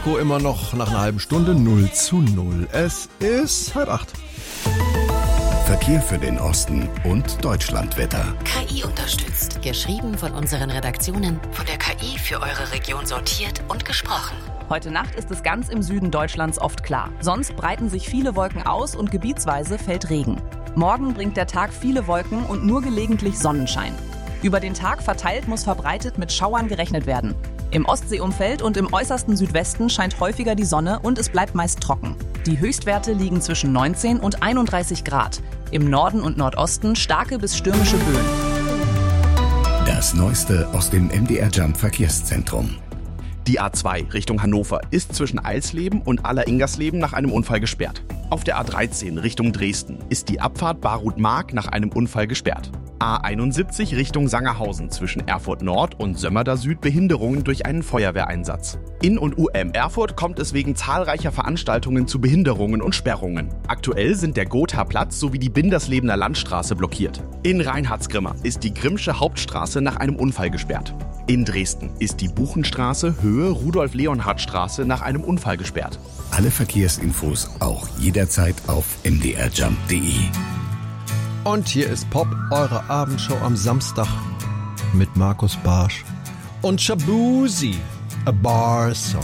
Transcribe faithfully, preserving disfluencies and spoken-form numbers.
Immer noch nach einer halben Stunde null zu null. Es ist halb acht. Verkehr für den Osten und Deutschlandwetter. K I unterstützt. Geschrieben von unseren Redaktionen, von der K I für eure Region sortiert und gesprochen. Heute Nacht ist es ganz im Süden Deutschlands oft klar. Sonst breiten sich viele Wolken aus und gebietsweise fällt Regen. Morgen bringt der Tag viele Wolken und nur gelegentlich Sonnenschein. Über den Tag verteilt muss verbreitet mit Schauern gerechnet werden. Im Ostseeumfeld und im äußersten Südwesten scheint häufiger die Sonne und es bleibt meist trocken. Die Höchstwerte liegen zwischen neunzehn und einunddreißig Grad. Im Norden und Nordosten starke bis stürmische Böen. Das Neueste aus dem M D R Jump Verkehrszentrum. Die A zwei Richtung Hannover ist zwischen Eilsleben und Aller-Ingersleben nach einem Unfall gesperrt. Auf der A dreizehn Richtung Dresden ist die Abfahrt Barut-Mark nach einem Unfall gesperrt. A einundsiebzig Richtung Sangerhausen zwischen Erfurt Nord und Sömmerda Süd Behinderungen durch einen Feuerwehreinsatz. In und U M Erfurt kommt es wegen zahlreicher Veranstaltungen zu Behinderungen und Sperrungen. Aktuell sind der Gotha-Platz sowie die Binderslebener Landstraße blockiert. In Reinhardsgrimma ist die Grimmsche Hauptstraße nach einem Unfall gesperrt. In Dresden ist die Buchenstraße Höhe Rudolf-Leonhard-Straße nach einem Unfall gesperrt. Alle Verkehrsinfos auch jederzeit auf m d r jump punkt d e. Und hier ist Pop, eure Abendshow am Samstag mit Markus Barsch und Shabuzi, a Bar Song.